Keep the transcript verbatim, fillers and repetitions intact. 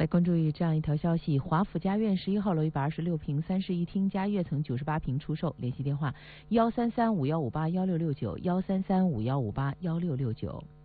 关注这样一条消息：华府家苑十一号楼一百二十六平三室一厅加跃层九十八平出售，联系电话：幺三三五幺五八幺六六九，幺三三五幺五八幺六六九。